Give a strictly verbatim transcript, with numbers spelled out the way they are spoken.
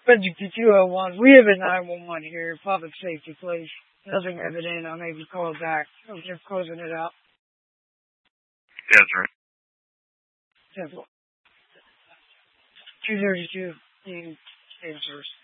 Subject two oh one. We have a nine one one here. Public safety, please. Nothing evident. I'm able to call back. I'm just closing it out. Yes, sir. Simple. two thirty-two. You can stay in service.